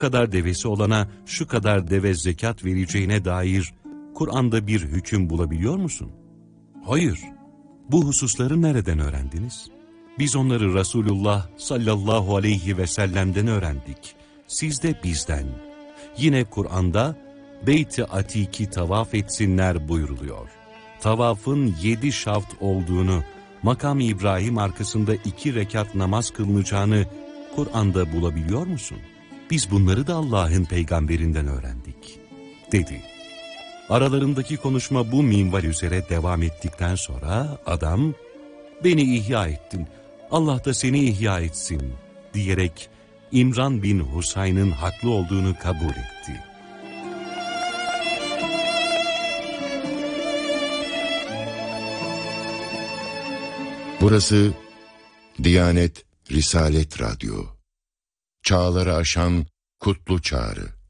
kadar devesi olana şu kadar deve zekat vereceğine dair Kur'an'da bir hüküm bulabiliyor musun? Hayır. Bu hususları nereden öğrendiniz? Biz onları Resulullah sallallahu aleyhi ve sellem'den öğrendik. Siz de bizden. Yine Kur'an'da Beyt-i Atik'i tavaf etsinler buyuruluyor. Tavafın 7 şaft olduğunu, Makam-ı İbrahim arkasında 2 rekat namaz kılınacağını Kur'an'da bulabiliyor musun? Biz bunları da Allah'ın peygamberinden öğrendik, dedi. Aralarındaki konuşma bu minval üzere devam ettikten sonra adam, beni ihya ettin, Allah da seni ihya etsin diyerek İmran bin Husayn'ın haklı olduğunu kabul etti. Burası Diyanet Risalet Radyo. Çağları aşan kutlu çağrı.